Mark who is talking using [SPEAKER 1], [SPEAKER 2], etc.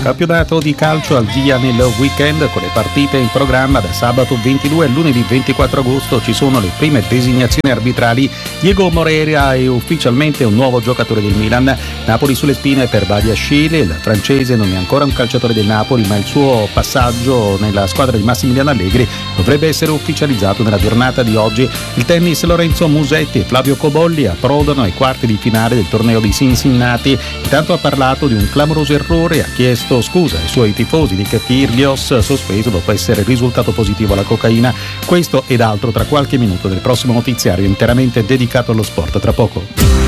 [SPEAKER 1] Campionato di calcio al via nel weekend con le partite in programma da sabato 22 al lunedì 24 agosto. Ci sono le prime designazioni arbitrali. Diego Moreira è ufficialmente un nuovo giocatore del Milan. Napoli sulle spine per Badiashile. Il francese non è ancora un calciatore del Napoli, ma il suo passaggio nella squadra di Massimiliano Allegri dovrebbe essere ufficializzato nella giornata di oggi. Il tennis, Lorenzo Musetti e Flavio Cobolli approdano ai quarti di finale del torneo di Cincinnati. Intanto ha parlato di un clamoroso errore e ha chiesto scusa ai suoi tifosi di Kyrgios, sospeso dopo essere risultato positivo alla cocaina. Questo ed altro tra qualche minuto del prossimo notiziario interamente dedicato allo sport. Tra poco.